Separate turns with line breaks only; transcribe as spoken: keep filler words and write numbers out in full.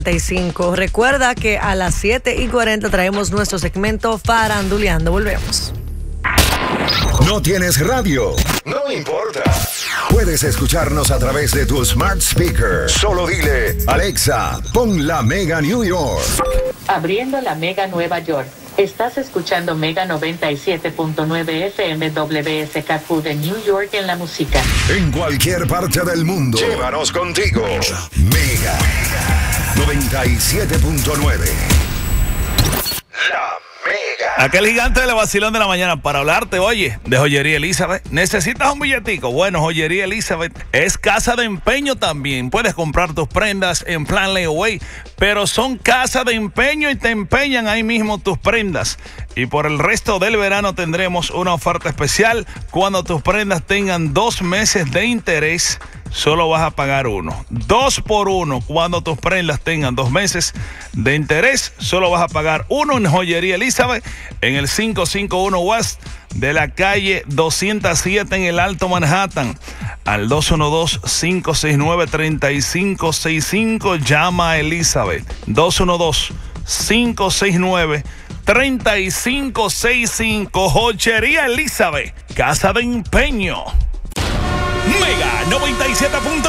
Recuerda que a las siete y cuarenta traemos nuestro segmento Faranduleando. Volvemos.
¿No tienes radio? No importa. Puedes escucharnos a través de tu smart speaker. Solo dile, Alexa, pon la Mega New York.
Abriendo la Mega Nueva York. Estás escuchando Mega noventa y siete punto nueve F M W S K Q de New York en la música.
En cualquier parte del mundo. Llévanos contigo. Mega noventa y siete punto nueve. La Mega.
Aquel gigante del vacilón de la mañana para hablarte, oye, de Joyería Elizabeth. ¿Necesitas un billetico? Bueno, Joyería Elizabeth es casa de empeño también. Puedes comprar tus prendas en plan layaway, pero son casa de empeño y te empeñan ahí mismo tus prendas. Y por el resto del verano tendremos una oferta especial. Cuando tus prendas tengan dos meses de interés, solo vas a pagar uno. Dos por uno. Cuando tus prendas tengan dos meses de interés, solo vas a pagar uno en Joyería Elizabeth, en el quinientos cincuenta y uno West de la calle doscientos siete en el Alto Manhattan. Al dos uno dos, cinco seis nueve, tres cinco seis cinco. Llama a Elizabeth. dos uno dos, cinco seis nueve, tres cinco seis cinco. Joyería Elizabeth, casa de empeño. Mega noventa y siete punto